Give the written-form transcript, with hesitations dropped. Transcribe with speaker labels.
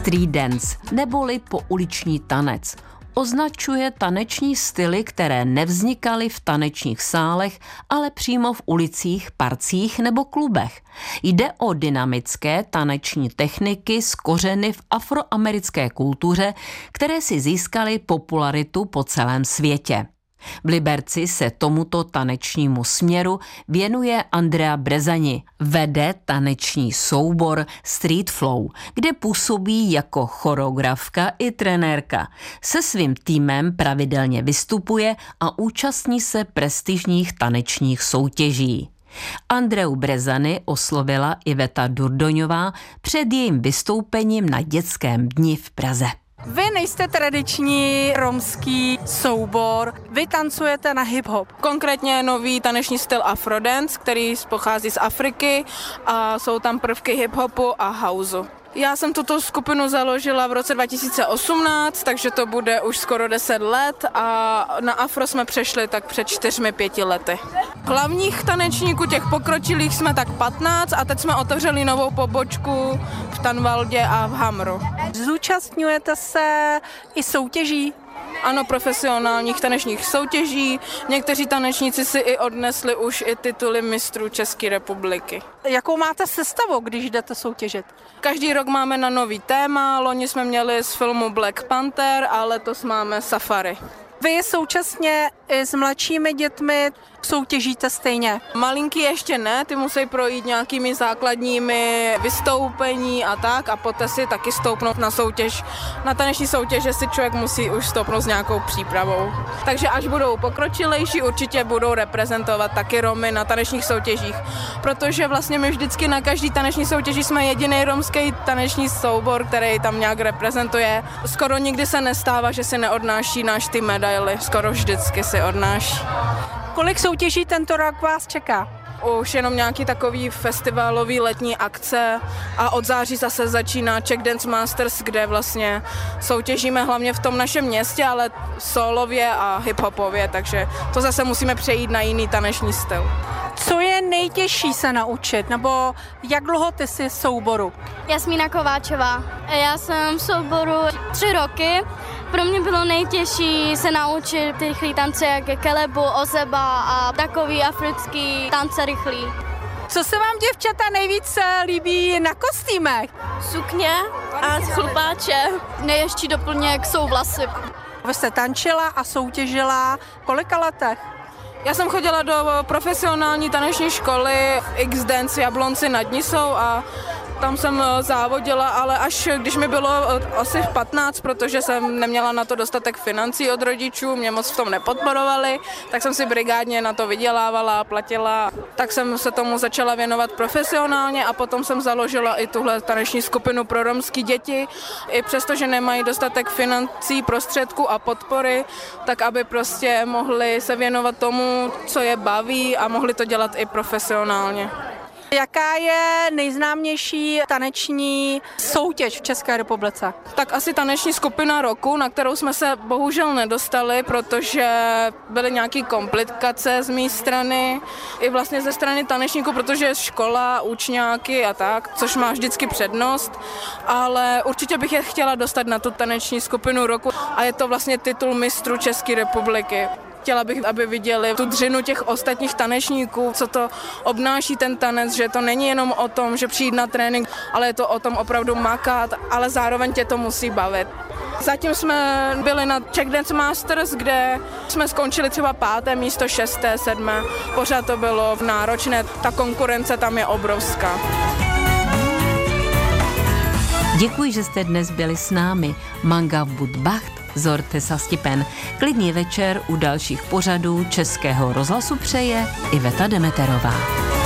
Speaker 1: Street dance, neboli pouliční tanec, označuje taneční styly, které nevznikaly v tanečních sálech, ale přímo v ulicích, parcích nebo klubech. Jde o dynamické taneční techniky s kořeny v afroamerické kultuře, které si získaly popularitu po celém světě. V Liberci se tomuto tanečnímu směru věnuje Andrea Brezani. Vede taneční soubor Street Flow, kde působí jako choreografka i trenérka. Se svým týmem pravidelně vystupuje a účastní se prestižních tanečních soutěží. Andreu Brezani oslovila Iveta Durdoňová před jejím vystoupením na dětském dni v Praze.
Speaker 2: Vy nejste tradiční romský soubor, vy tancujete na hip-hop.
Speaker 3: Konkrétně nový taneční styl Afrodance, který pochází z Afriky a jsou tam prvky hip-hopu a houseu. Já jsem tuto skupinu založila v roce 2018, takže to bude už skoro 10 let a na afro jsme přešli tak před 4-5 lety. Hlavních tanečníků, těch pokročilých, jsme tak 15 a teď jsme otevřeli novou pobočku v Tanvaldě a v Hamru.
Speaker 2: Zúčastňujete se i soutěží?
Speaker 3: Ano, profesionálních tanečních soutěží. Někteří tanečníci si i odnesli už i tituly mistrů České republiky.
Speaker 2: Jakou máte sestavu, když jdete soutěžit?
Speaker 3: Každý rok máme na nový téma. Loni jsme měli z filmu Black Panther a letos máme Safari.
Speaker 2: Vy současně i s mladšími dětmi soutěžíte stejně?
Speaker 3: Malinký ještě ne, ty musí projít nějakými základními vystoupení a tak a poté si taky stoupnout na soutěž. Na taneční soutěže si člověk musí už stoupnout s nějakou přípravou. Takže až budou pokročilejší, určitě budou reprezentovat taky Romy na tanečních soutěžích. Protože vlastně my vždycky na každý taneční soutěži jsme jediný romský taneční soubor, který tam nějak reprezentuje. Skoro nikdy se nestává, že si neodnáší náš tým medaily. Skoro vždycky si odnáší.
Speaker 2: Kolik soutěží tento rok vás čeká?
Speaker 3: Už jenom nějaký takový festivalový letní akce a od září zase začíná Czech Dance Masters, kde vlastně soutěžíme hlavně v tom našem městě, ale solově a hiphopově, takže to zase musíme přejít na jiný taneční styl.
Speaker 2: Co je nejtěžší se naučit, nebo jak dlouho ty jsi v souboru?
Speaker 4: Jasmína Kováčová. Já jsem v souboru 3 roky. Pro mě bylo nejtěžší se naučit ty rychlý tance, jak je kelebu, ozeba a takový africký tance rychlý.
Speaker 2: Co se vám, děvčata, nejvíce líbí na kostýmech?
Speaker 4: Sukně a chlupáče. Nejještí doplněk jsou vlasy.
Speaker 2: Vy jste tančila a soutěžila v kolika letech?
Speaker 3: Já jsem chodila do profesionální taneční školy X-Dance v Jablonci nad Nisou a tam jsem závodila, ale až když mi bylo asi 15, protože jsem neměla na to dostatek financí od rodičů, mě moc v tom nepodporovali, tak jsem si brigádně na to vydělávala, platila. Tak jsem se tomu začala věnovat profesionálně a potom jsem založila i tuhle taneční skupinu pro romské děti. I přesto, že nemají dostatek financí, prostředků a podpory, tak aby prostě mohli se věnovat tomu, co je baví a mohli to dělat i profesionálně.
Speaker 2: Jaká je nejznámější taneční soutěž v České republice?
Speaker 3: Tak asi taneční skupina roku, na kterou jsme se bohužel nedostali, protože byly nějaké komplikace z mé strany, i vlastně ze strany tanečníků, protože je škola, učňáky a tak, což má vždycky přednost, ale určitě bych je chtěla dostat na tu taneční skupinu roku a je to vlastně titul mistrů České republiky. Chtěla bych, aby viděli tu dřinu těch ostatních tanečníků, co to obnáší ten tanec, že to není jenom o tom, že přijít na trénink, ale je to o tom opravdu makat, ale zároveň tě to musí bavit. Zatím jsme byli na Czech Dance Masters, kde jsme skončili třeba 5. místo, 6., 7. Pořád to bylo náročné, ta konkurence tam je obrovská.
Speaker 1: Děkuji, že jste dnes byli s námi. Manga Budbacht, Zorte Sastipen. Klidný večer u dalších pořadů Českého rozhlasu přeje Iveta Demeterová.